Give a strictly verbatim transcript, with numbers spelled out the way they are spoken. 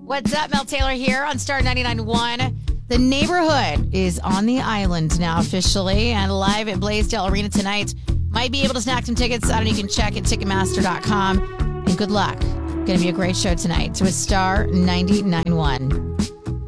What's up? Mel Taylor here on Star ninety-nine point one. The Neighborhood is on the island now officially and live at Blaisdell Arena tonight. Might be able to snag some tickets. I don't know. You can check at Ticketmaster dot com. And good luck. Going to be a great show tonight with Star ninety-nine point one.